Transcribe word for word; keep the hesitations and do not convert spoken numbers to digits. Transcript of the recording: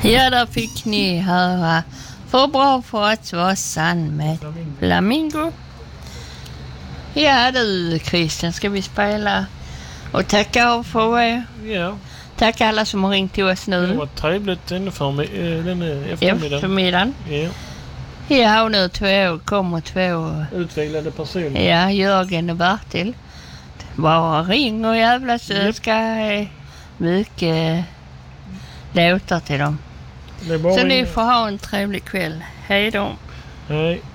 Ja, där fick ni höra För bra för att vara sann med Flamingo. Flamingo. Ja du Christian, ska vi spela och tacka av för er? Ja. Tack alla som har ringt till oss nu. Det var trevligt den eftermiddagen. Eftermiddagen. Ja. Ja, och nu två kommer två utvecklade personer. Ja, Jörgen och Bertil. Bara ring och jävla så yep. ska mycket låtar till dem. Så ring. Ni får ha en trevlig kväll. Hej då. Hej.